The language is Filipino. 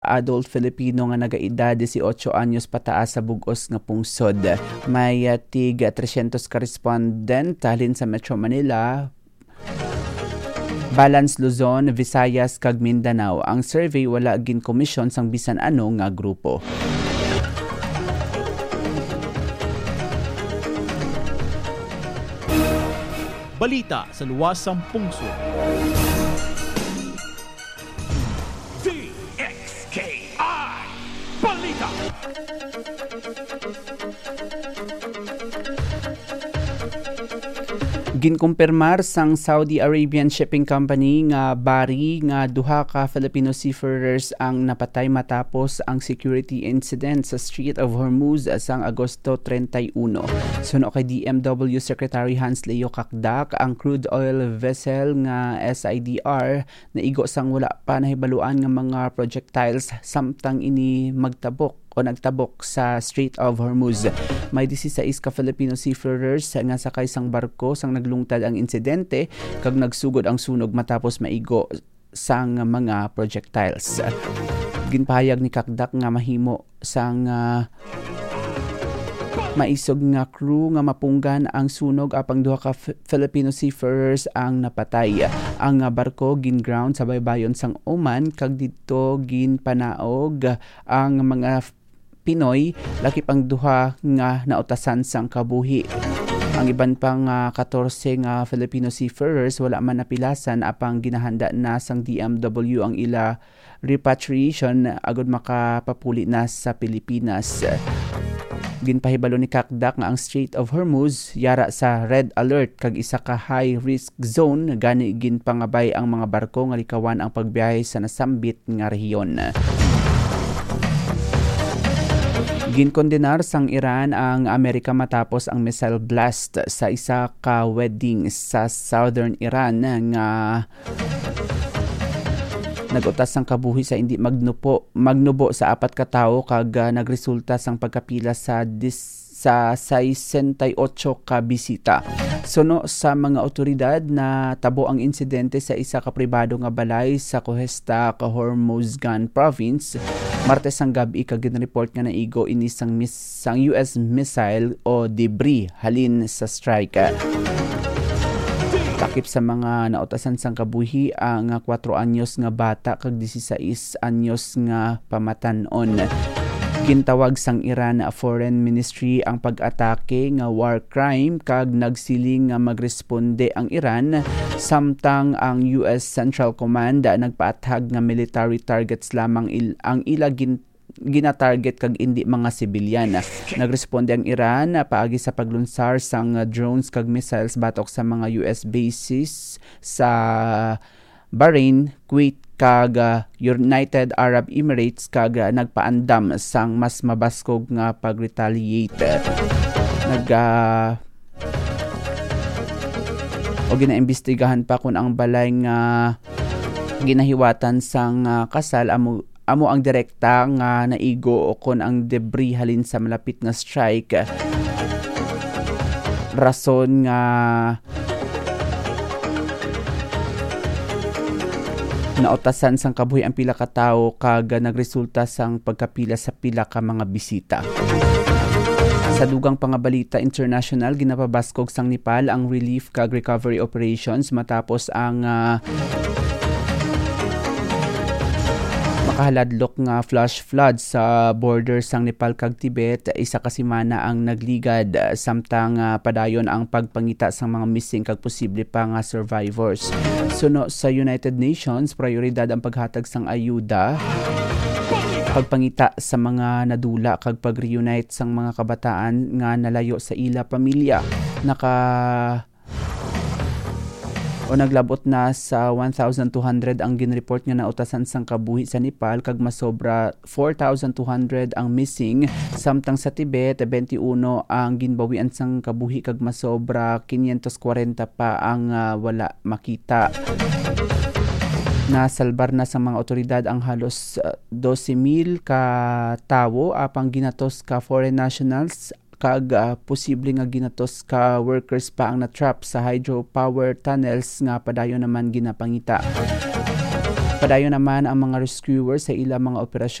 adult Filipino nga nagaedad 18 anyos pataas sa bug-os nga pungsod. May tig 300 ka respondent halin sa Metro Manila, Balance Luzon, Visayas kag Mindanao. Ang survey wala gin komisyon sang bisan ano nga grupo. Balita sa luwasang pungsod. DXKI Balita. Ginkumpirmar sang Saudi Arabian Shipping Company nga bari nga duha ka Filipino seafarers ang napatay matapos ang security incident sa Strait of Hormuz sang Agosto 31. Suno kay DMW Secretary Hans Leo Kakdak, ang crude oil vessel nga SIDR naigo sang wala pa nahibaluan nga mga projectiles samtang ini nagtabok sa Strait of Hormuz. May 16 ka Filipino seafarers nga sakay sang barko sang naglungtad ang insidente kag nagsugod ang sunog matapos maigo sang mga projectiles. Ginpahayag ni Kakdak nga mahimo sang maisog nga crew nga mapunggan ang sunog apang duha ka Filipino seafarers ang napatay. Ang barko ginground sa baybayon sang Oman kag dito ginpanaog ang mga Pinoy, laki pang duha nga nautasan sang kabuhi. Ang iban pang 14 nga Filipino seafarers wala man napilasan apang ginahanda na sang DMW ang ila repatriation agud makapapuli na sa Pilipinas. Ginpahibalo ni Kakdak nga ang Strait of Hormuz yara sa red alert kag isa ka high risk zone, gani ginpangabay ang mga barko nga likawan ang pagbiyahe sa nasambit nga rehiyon. Ginkondenar sang Iran ang Amerika matapos ang missile blast sa isa ka wedding sa southern Iran nga nagutas sang kabuhi sa hindi magnubo sa 4 ka tawo kag nagresulta sang pagkapila sa 68 ka bisita. Suno sa mga otoridad na tabo ang insidente sa isa ka pribado nga balay sa Kohesta, Hormozgan Province. Martes ang gabi kag ginreport nga naigo ini sang US missile o debris halin sa strike. Takip sa mga nautasan sang kabuhi ang 4 anyos nga bata kag 16 anyos nga pamatanon. Gintawag sang Iran Foreign Ministry ang pag-atake nga war crime kag nagsiling nga magresponde ang Iran samtang ang US Central Command nagpaathag nga military targets lamang ang ila gina-target kag indi mga sibilyan. Nagresponde ang Iran paagi sa paglunsar sang drones kag missiles batok sa mga US bases sa Bahrain, Kuwait kag United Arab Emirates kag nagpaandam sang mas mabaskog nga pag-retaliate. Ginaimbestigahan pa kung ang balay nga ginahiwatan sang kasal amo ang direkta nga naigo o kung ang debris halin sa malapit nga strike. Rason nga nautasan sang kabuhi ang pila ka tawo kag nagresulta sang pagkapila sa pila ka mga bisita. Sa dugang pangabalita international, ginapabaskog sang Nepal ang relief kag recovery operations matapos ang makahaladlok nga flash flood sa border sang Nepal kag Tibet. Isa ka semana ang nagligad samtang padayon ang pagpangita sang mga missing kag posible pa nga survivors. Suno sa United Nations, prioridad ang paghatag sang ayuda, pagpangita sa mga nadula kag pag-reunite sang mga kabataan nga nalayo sa ila pamilya. Naglabot na sa 1,200 ang ginreport nga nautasan sang kabuhi sa Nepal kag masobra 4,200 ang missing, samtang sa Tibet 21 ang ginbawian sang kabuhi kag masobra 540 pa ang wala makita. Nasalbar na sa mga otoridad ang halos 12,000 ka tawo apang ginatos ka foreign nationals kag posible nga ginatos ka workers pa ang natrap sa hydropower tunnels nga padayon naman ginapangita. Padayon naman ang mga rescuers sa ilang mga operasyon